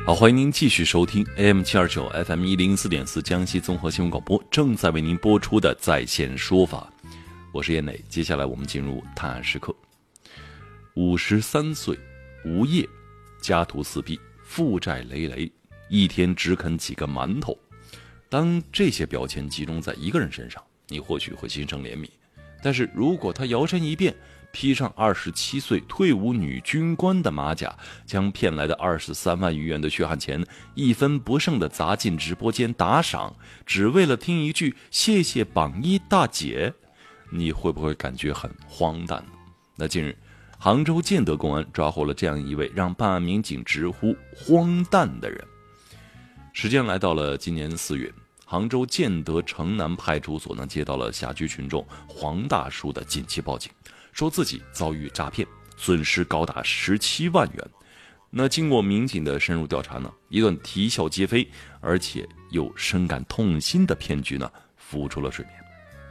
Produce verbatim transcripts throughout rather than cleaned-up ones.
好，欢迎您继续收听 A M 七二九 F M 一零四点四江西综合新闻广播，正在为您播出的在线说法，我是叶磊。接下来我们进入探案时刻。五十三岁无业，家徒四壁，负债累累，一天只啃几个馒头。当这些标签集中在一个人身上，你或许会心生怜悯，但是如果他摇身一变，披上二十七岁退伍女军官的马甲，将骗来的二十三万余元的血汗钱一分不剩地砸进直播间打赏，只为了听一句谢谢榜一大姐，你会不会感觉很荒诞？那近日杭州建德公安抓获了这样一位让办案民警直呼荒诞的人。时间来到了今年四月，杭州建德城南派出所呢接到了辖区群众黄大叔的紧急报警，说自己遭遇诈骗，损失高达十七万元。那经过民警的深入调查呢，一段啼笑皆非而且又深感痛心的骗局呢浮出了水面。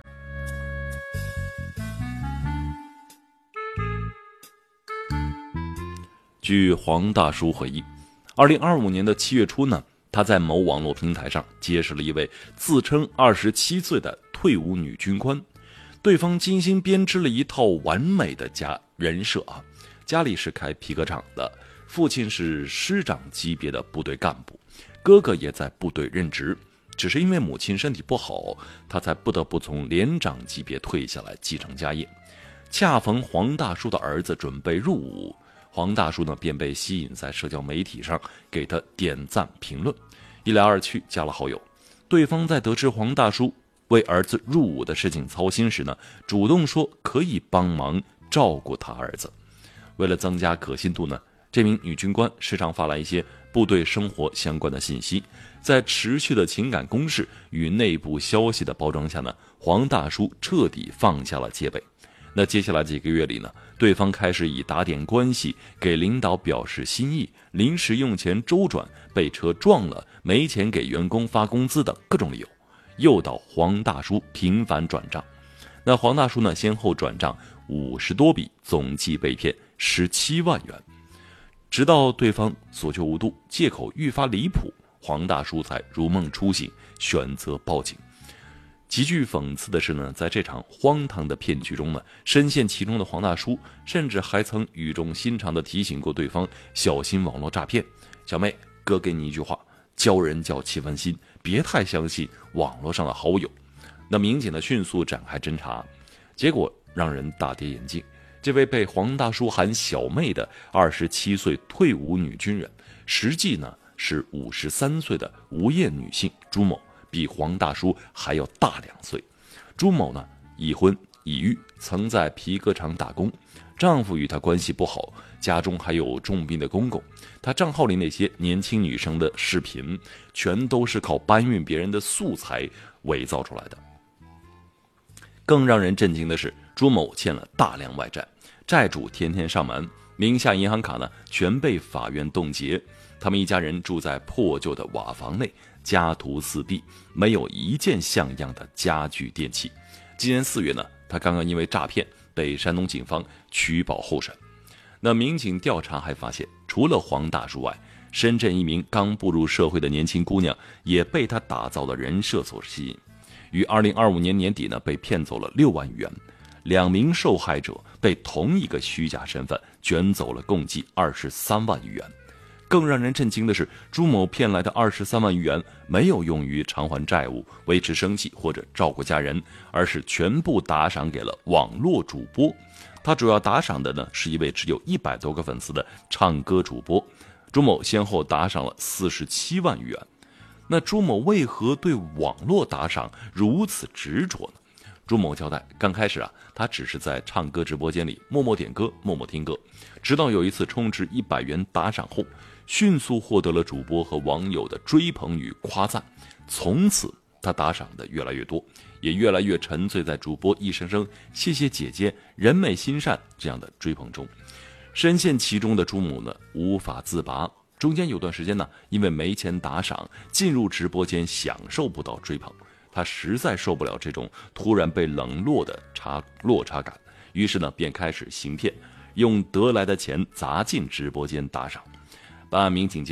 据黄大叔回忆，二零二五年的七月初呢，他在某网络平台上结识了一位自称二十七岁的退伍女军官，对方精心编织了一套完美的家人设啊，家里是开皮革厂的，父亲是师长级别的部队干部，哥哥也在部队任职，只是因为母亲身体不好，他才不得不从连长级别退下来继承家业。恰逢黄大叔的儿子准备入伍，黄大叔呢便被吸引在社交媒体上给他点赞评论，一来二去加了好友。对方在得知黄大叔为儿子入伍的事情操心时呢，主动说可以帮忙照顾他儿子。为了增加可信度呢，这名女军官时常发来一些部队生活相关的信息，在持续的情感攻势与内部消息的包装下呢，黄大叔彻底放下了戒备。那接下来几个月里呢，对方开始以打点关系、给领导表示心意、临时用钱周转、被车撞了、没钱给员工发工资等各种理由，诱导黄大叔频繁转账。那黄大叔呢，先后转账五十多笔，总计被骗十七万元。直到对方所求无度，借口愈发离谱，黄大叔才如梦初醒，选择报警。极具讽刺的是呢，在这场荒唐的骗局中呢，深陷其中的黄大叔甚至还曾语重心长地提醒过对方小心网络诈骗。小妹，哥给你一句话，教人叫七分心，别太相信网络上的好友。那民警呢迅速展开侦查，结果让人大跌眼镜。这位被黄大叔喊小妹的二十七岁退伍女军人，实际呢是五十三岁的无业女性朱某，比黄大叔还要大两岁。朱某呢已婚已育，曾在皮革厂打工，丈夫与她关系不好，家中还有重病的公公。她账号里那些年轻女生的视频，全都是靠搬运别人的素材伪造出来的。更让人震惊的是，朱某欠了大量外债，债主天天上门，名下银行卡呢全被法院冻结。他们一家人住在破旧的瓦房内，家徒四壁，没有一件像样的家具电器。今年四月呢，他刚刚因为诈骗被山东警方取保候审。那民警调查还发现，除了黄大叔外，深圳一名刚步入社会的年轻姑娘也被他打造的人设所吸引，于二零二五年年底呢被骗走了六万余元。两名受害者被同一个虚假身份卷走了共计二十三万余元。更让人震惊的是，朱某骗来的二十三万余元没有用于偿还债务、维持生计或者照顾家人，而是全部打赏给了网络主播。他主要打赏的呢是一位只有一百多个粉丝的唱歌主播。朱某先后打赏了四十七万余元。那朱某为何对网络打赏如此执着呢？朱某交代，刚开始啊，他只是在唱歌直播间里默默点歌、默默听歌，直到有一次充值一百元打赏后，迅速获得了主播和网友的追捧与夸赞，从此他打赏的越来越多，也越来越沉醉在主播一声声谢谢姐姐、人美心善这样的追捧中。深陷其中的朱某呢，无法自拔。中间有段时间呢，因为没钱打赏，进入直播间享受不到追捧，他实在受不了这种突然被冷落的差落差感，于是呢便开始行骗，用得来的钱砸进直播间打赏。办案民警介绍，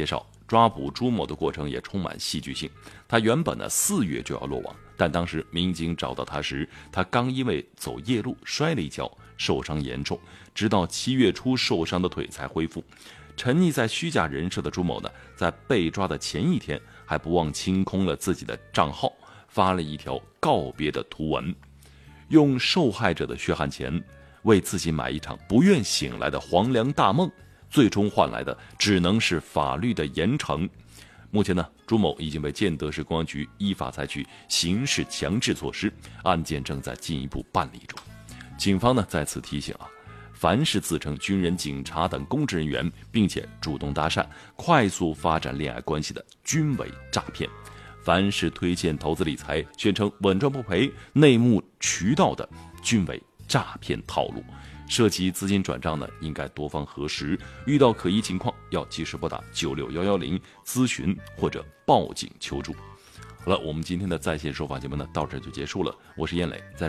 抓捕朱某的过程也充满戏剧性。他原本呢四月就要落网，但当时民警找到他时，他刚因为走夜路摔了一跤，受伤严重，直到七月初受伤的腿才恢复。沉溺在虚假人设的朱某呢，在被抓的前一天还不忘清空了自己的账号，发了一条告别的图文，用受害者的血汗钱为自己买一场不愿醒来的黄粱大梦，最终换来的只能是法律的严惩。目前呢，朱某已经被建德市公安局依法采取刑事强制措施，案件正在进一步办理中。警方呢在此提醒啊，凡是自称军人、警察等公职人员，并且主动搭讪、快速发展恋爱关系的，均为诈骗。凡是推荐投资理财、宣称稳赚不赔、内幕渠道的，均为诈骗套路。涉及资金转账呢，应该多方核实，遇到可疑情况要及时拨打九六一一零咨询或者报警求助。好了，我们今天的在线说法节目呢，到这就结束了。我是燕磊，在